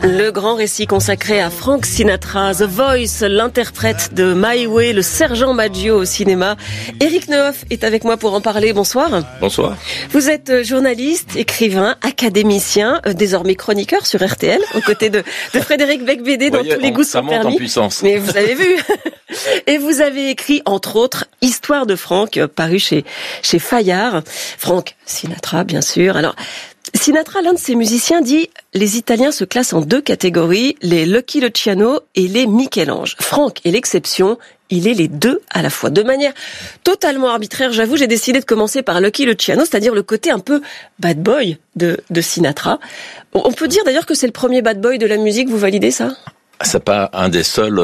Le grand récit consacré à Frank Sinatra, The Voice, l'interprète de My Way, le sergent Maggio au cinéma. Éric Nehoff est avec moi pour en parler. Bonsoir. Bonsoir. Vous êtes journaliste, écrivain, académicien, désormais chroniqueur sur RTL, aux côtés de Frédéric Becbédé dans Tous les goûts sont permis. Ça monte en puissance. Mais vous avez vu. Et vous avez écrit, entre autres, Histoire de Frank, paru chez Fayard. Frank Sinatra, bien sûr. Alors, Sinatra, l'un de ses musiciens, dit « Les Italiens se classent en deux catégories, les Lucky Luciano et les Michel-Ange. Frank est l'exception, il est les deux à la fois. » De manière totalement arbitraire, j'avoue, j'ai décidé de commencer par Lucky Luciano, c'est-à-dire le côté un peu bad boy de Sinatra. On peut dire d'ailleurs que c'est le premier bad boy de la musique, vous validez ça ? C'est pas un des seuls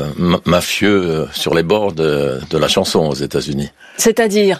mafieux sur les bords de la chanson aux États-Unis. C'est-à-dire ?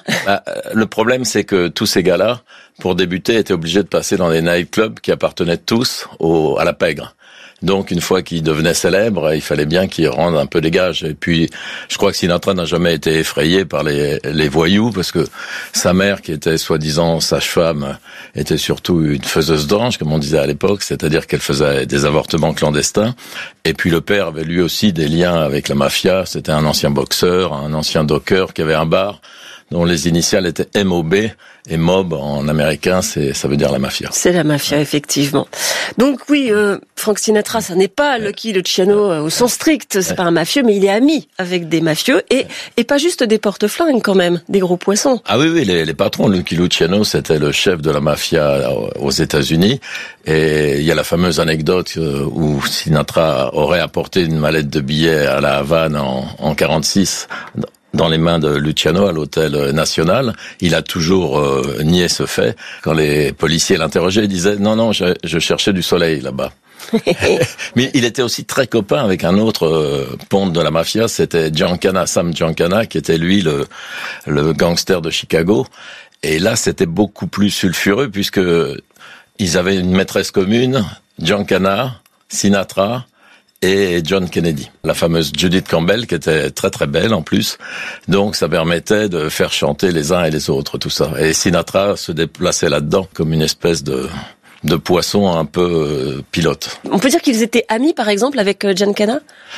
Le problème, c'est que tous ces gars-là, pour débuter, étaient obligés de passer dans des nightclubs qui appartenaient tous à la pègre. Donc, une fois qu'ils devenaient célèbres, il fallait bien qu'ils rendent un peu des gages. Et puis, je crois que Sinatra n'a jamais été effrayé par les voyous, parce que sa mère, qui était soi-disant sage-femme, était surtout une faiseuse d'ange, comme on disait à l'époque, c'est-à-dire qu'elle faisait des avortements clandestins. Et puis, le père avait lui aussi des liens avec la mafia. C'était un ancien boxeur, un ancien docker qui avait un bar dont les initiales étaient MOB, et mob en américain, ça veut dire la mafia. C'est la mafia, effectivement. Donc oui, Frank Sinatra, ça n'est pas Lucky Luciano au sens strict, c'est pas un mafieux, mais il est ami avec des mafieux, et pas juste des porte-flingues quand même, des gros poissons. Ah oui, les patrons de Lucky Luciano, c'était le chef de la mafia aux États-Unis, et il y a la fameuse anecdote où Sinatra aurait apporté une mallette de billets à la Havane en 46, dans les mains de Luciano à l'hôtel national. Il a toujours nié ce fait. Quand les policiers l'interrogeaient, il disait « Non, je cherchais du soleil là-bas ». Mais il était aussi très copain avec un autre ponte de la mafia, c'était Sam Giancana, qui était lui le gangster de Chicago. Et là, c'était beaucoup plus sulfureux, puisque ils avaient une maîtresse commune, Giancana, Sinatra et John Kennedy, la fameuse Judith Campbell, qui était très très belle en plus. Donc ça permettait de faire chanter les uns et les autres, tout ça. Et Sinatra se déplaçait là-dedans comme une espèce de poisson un peu pilote. On peut dire qu'ils étaient amis, par exemple, avec Giancana ?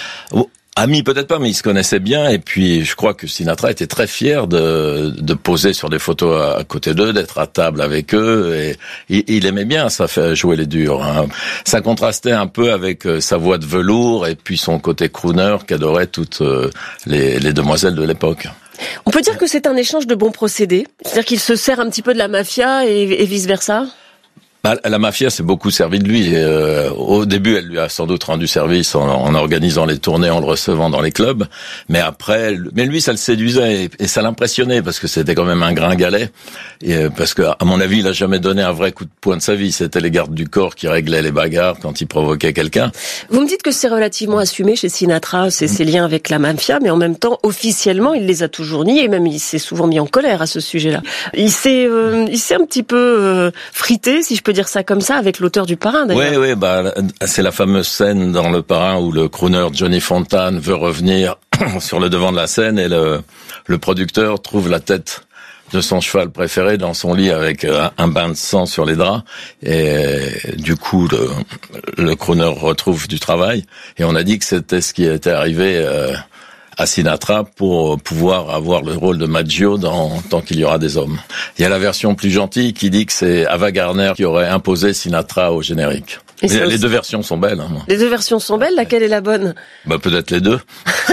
Amis peut-être pas, mais ils se connaissaient bien, et puis je crois que Sinatra était très fier de poser sur des photos à côté d'eux, d'être à table avec eux, et il aimait bien ça, faire jouer les durs. Hein. Ça contrastait un peu avec sa voix de velours et puis son côté crooner qu'adoraient toutes les demoiselles de l'époque. On peut dire que c'est un échange de bons procédés, c'est-à-dire qu'il se sert un petit peu de la mafia et vice-versa ? La mafia s'est beaucoup servi de lui. Au début, elle lui a sans doute rendu service en organisant les tournées, en le recevant dans les clubs. Mais lui, ça le séduisait et ça l'impressionnait parce que c'était quand même un gringalet. Parce que, à mon avis, il a jamais donné un vrai coup de poing de sa vie. C'était les gardes du corps qui réglaient les bagarres quand il provoquait quelqu'un. Vous me dites que c'est relativement assumé chez Sinatra, ses liens avec la mafia, mais en même temps, officiellement, il les a toujours niés et même il s'est souvent mis en colère à ce sujet-là. Il s'est un petit peu frité, si je peux dire ça comme ça, avec l'auteur du Parrain d'ailleurs. Oui, c'est la fameuse scène dans le Parrain où le crooner Johnny Fontane veut revenir sur le devant de la scène et le producteur trouve la tête de son cheval préféré dans son lit avec un bain de sang sur les draps, et du coup le crooner retrouve du travail, et on a dit que c'était ce qui était arrivé à Sinatra pour pouvoir avoir le rôle de Maggio tant qu'il y aura des hommes. Il y a la version plus gentille qui dit que c'est Ava Gardner qui aurait imposé Sinatra au générique. Les deux versions sont belles. Hein. Les deux versions sont belles, laquelle est la bonne ? Peut-être les deux.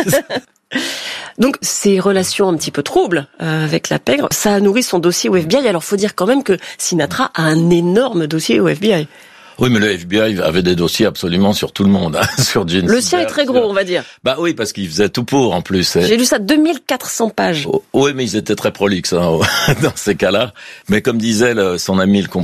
Donc, ces relations un petit peu troubles avec la pègre, ça a nourri son dossier au FBI. Alors, faut dire quand même que Sinatra a un énorme dossier au FBI. Oui, mais le FBI avait des dossiers absolument sur tout le monde, hein, sur Gene Le sien est très gros, on va dire. Oui, parce qu'il faisait tout pour, en plus. J'ai lu ça, 2400 pages. Oui, mais ils étaient très prolixes, hein, dans ces cas-là. Mais comme disait son ami le